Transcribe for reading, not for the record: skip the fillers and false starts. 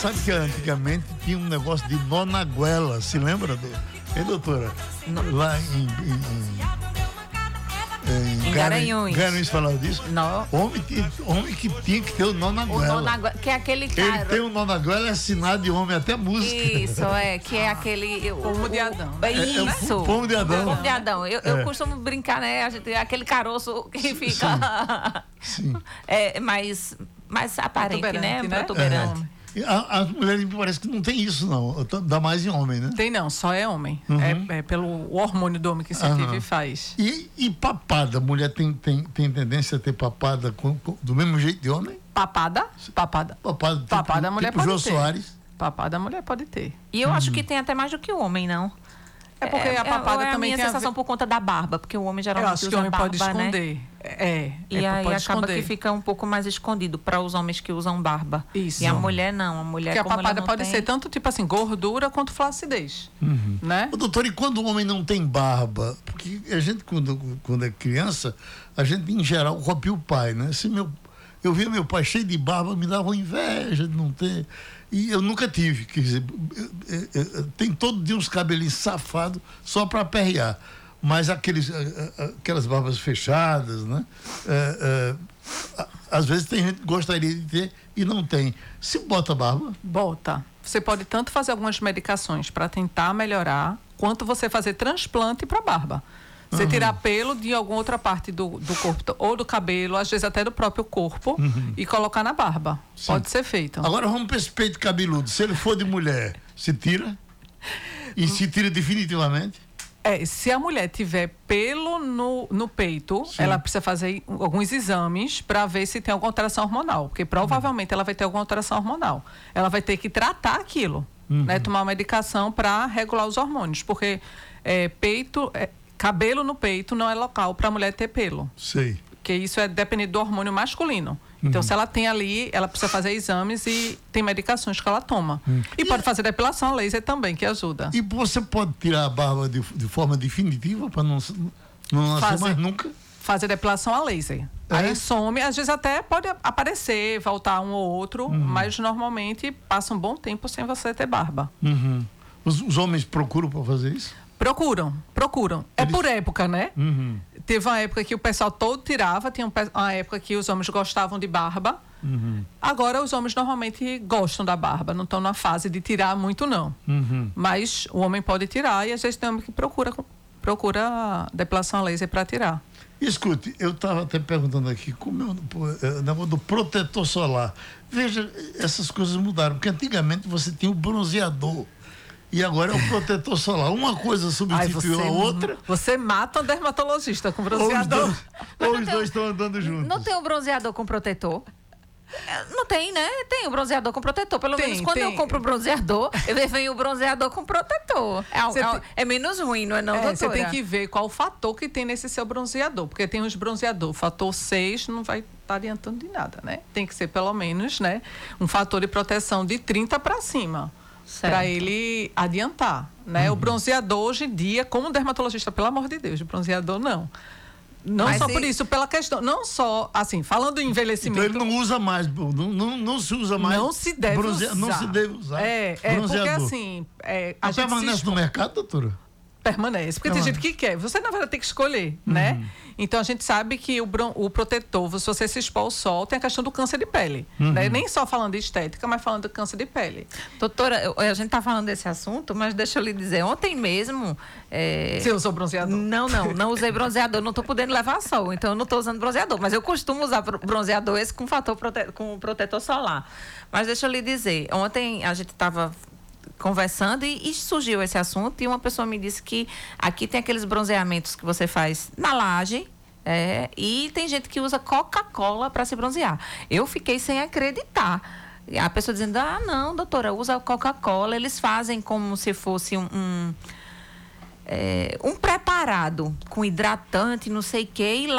sabe que antigamente tinha um negócio de nó na goela, se lembra? Hein, doutora? Lá em Garanhuns. Garanhuns falava disso? Não. Homem que tinha que ter o nó na goela. O nó na goela, que é aquele cara. Ele tem o nó na goela, é assinado de homem, até música. Isso, que é aquele... Pomo de Adão. Isso. Pomo de Adão. Pomo de Adão. Eu costumo brincar, né? Aquele caroço que fica... Sim. Mais aparente, né? Protuberante. As mulheres me parece que não tem isso, não. Dá mais em homem, né? Tem não, só é homem. Uhum. É pelo hormônio do homem que se vive e faz. E papada? Mulher tem tendência a ter papada do mesmo jeito de homem? Papada a mulher tipo pode Jô ter. Soares. Papada a mulher pode ter. E eu acho que tem até mais do que o homem, não? É porque a papada também tem a sensação por conta da barba, porque o homem geralmente eu acho que usa o homem barba, pode esconder. Né? E aí pode acaba esconder. que fica um pouco mais escondido para os homens que usam barba. Isso. E a mulher não, a mulher porque como a papada ela não pode tem... ser tanto tipo assim, gordura quanto flacidez. Né? Ô, doutor, e quando o homem não tem barba? Porque a gente, quando é criança, a gente em geral copia o pai, né? Eu via meu pai cheio de barba, me dava inveja de não ter. E eu nunca tive, quer dizer, tem todo dia uns cabelinhos safados só para aperrear. Mas aquelas barbas fechadas, né? Às vezes tem gente que gostaria de ter e não tem. Se bota barba? Bota. Você pode tanto fazer algumas medicações para tentar melhorar, quanto você fazer transplante para barba. Você tirar pelo de alguma outra parte do corpo, ou do cabelo, às vezes até do próprio corpo, e colocar na barba. Sim. Pode ser feito. Agora vamos para esse peito cabeludo. Se ele for de mulher, se tira? E se tira definitivamente? Se a mulher tiver pelo no peito, sim, ela precisa fazer alguns exames para ver se tem alguma alteração hormonal, porque provavelmente ela vai ter alguma alteração hormonal. Ela vai ter que tratar aquilo, né? Tomar uma medicação para regular os hormônios, porque cabelo no peito não é local para a mulher ter pelo. Sei. Porque isso é dependendo do hormônio masculino. Então, se ela tem ali, ela precisa fazer exames e tem medicações que ela toma. E pode fazer depilação a laser também, que ajuda. E você pode tirar a barba de forma definitiva para não nascer mais nunca? Fazer depilação a laser. Aí some, às vezes até pode aparecer, voltar um ou outro, mas normalmente passa um bom tempo sem você ter barba. Os homens procuram para fazer isso? Procuram. É por época, né? Teve uma época que o pessoal todo tirava, tinha uma época que os homens gostavam de barba. Agora os homens normalmente gostam da barba, não estão na fase de tirar muito, não. Mas o homem pode tirar e às vezes tem homem que procura depilação a laser para tirar. Escute, eu estava até perguntando aqui como é o negócio do protetor solar. Veja, essas coisas mudaram, porque antigamente você tinha o bronzeador. E agora é o protetor solar. Uma coisa substituiu a outra. Você mata um dermatologista com bronzeador. Ou os dois estão andando juntos. Não tem um bronzeador com protetor? Não tem, né? Tem o bronzeador com protetor. Pelo menos quando eu compro o bronzeador, vem o bronzeador com protetor. É menos ruim, não é não, doutora? Você tem que ver qual o fator que tem nesse seu bronzeador. Porque tem os bronzeador, fator 6 não vai estar adiantando de nada, né? Tem que ser pelo menos, né, um fator de proteção de 30 para cima. Para ele adiantar, né? O bronzeador hoje em dia, como dermatologista, pelo amor de Deus, o bronzeador não. Não só por isso, pela questão, não só, assim, falando em envelhecimento... Então ele não usa mais, não se usa mais... Não se deve usar. Não se deve usar. Porque assim... a gente permanece no mercado, doutora? Permanece, porque tem gente que quer. Você, na verdade, tem que escolher, né? Então, a gente sabe que o protetor, se você se expor ao sol, tem a questão do câncer de pele. Né? Nem só falando de estética, mas falando do câncer de pele. Doutora, a gente tá falando desse assunto, mas deixa eu lhe dizer, ontem mesmo... Você usou bronzeador? Não usei bronzeador, não tô podendo levar sol, então eu não tô usando bronzeador, mas eu costumo usar bronzeador esse com com protetor solar. Mas deixa eu lhe dizer, ontem a gente tava conversando e surgiu esse assunto e uma pessoa me disse que aqui tem aqueles bronzeamentos que você faz na laje, e tem gente que usa Coca-Cola para se bronzear. Eu fiquei sem acreditar. A pessoa dizendo, não, doutora, usa Coca-Cola, eles fazem como se fosse um preparado com hidratante, não sei o que, e lá